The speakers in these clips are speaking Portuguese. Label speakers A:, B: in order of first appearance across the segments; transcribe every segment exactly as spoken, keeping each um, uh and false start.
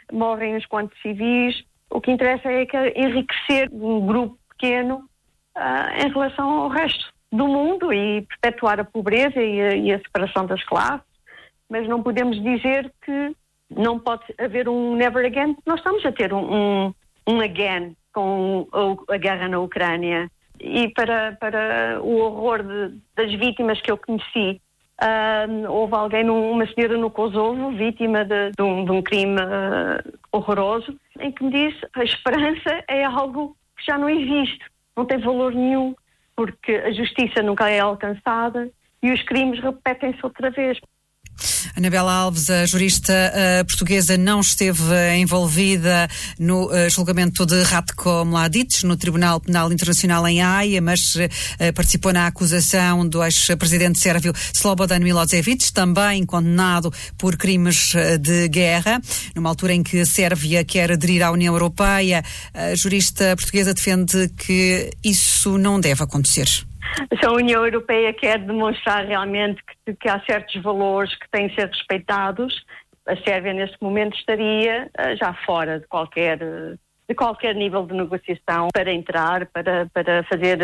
A: morrem uns quantos civis. O que interessa é que enriquecer um grupo pequeno uh, em relação ao resto do mundo e perpetuar a pobreza e a, e a separação das classes. Mas não podemos dizer que não pode haver um never again. Nós estamos a ter um, um, um again com a guerra na Ucrânia. E para, para o horror de, das vítimas que eu conheci, uh, houve alguém, num, uma senhora no Kosovo, vítima de, de, um, de um crime uh, horroroso, em que me disse a esperança é algo que já não existe, não tem valor nenhum, porque a justiça nunca é alcançada e os crimes repetem-se outra vez.
B: Anabela Alves, a jurista uh, portuguesa, não esteve uh, envolvida no uh, julgamento de Ratko Mladic no Tribunal Penal Internacional em Haia, mas uh, participou na acusação do ex-presidente sérvio Slobodan Milosevic, também condenado por crimes uh, de guerra. Numa altura em que a Sérvia quer aderir à União Europeia, a jurista portuguesa defende que isso não deve acontecer.
A: Se a União Europeia quer demonstrar realmente que, que há certos valores que têm de ser respeitados, a Sérvia neste momento estaria uh, já fora de qualquer, uh, de qualquer nível de negociação para entrar, para, para fazer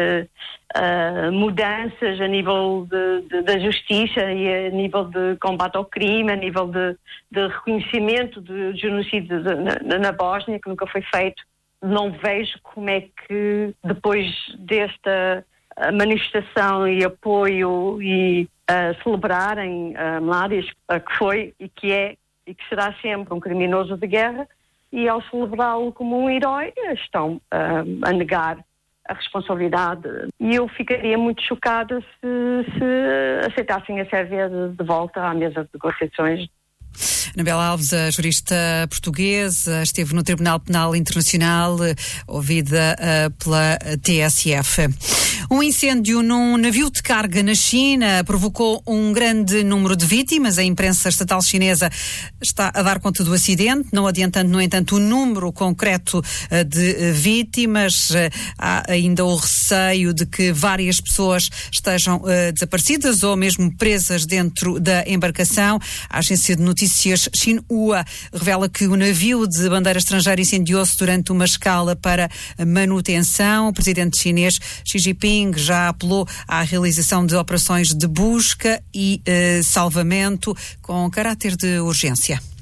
A: uh, mudanças a nível de, de, da justiça e a nível de combate ao crime, a nível de, de reconhecimento do genocídio de, na, na Bósnia, que nunca foi feito. Não vejo como é que depois desta a manifestação e apoio e uh, celebrarem uh, Mladic, uh, que foi e que é e que será sempre um criminoso de guerra, e ao celebrá-lo como um herói estão uh, a negar a responsabilidade. E eu ficaria muito chocada se, se aceitassem a Sérvia de, de volta à mesa de negociações.
B: Anabela Alves, a jurista portuguesa, esteve no Tribunal Penal Internacional, ouvida uh, pela T S F. Um incêndio num navio de carga na China provocou um grande número de vítimas. A imprensa estatal chinesa está a dar conta do acidente, não adiantando, no entanto, o número concreto uh, de vítimas. Uh, há ainda o receio de que várias pessoas estejam uh, desaparecidas ou mesmo presas dentro da embarcação. A agência de notícias Xinhua revela que o navio de bandeira estrangeira incendiou-se durante uma escala para manutenção. O presidente chinês Xi Jinping já apelou à realização de operações de busca e eh, salvamento com caráter de urgência.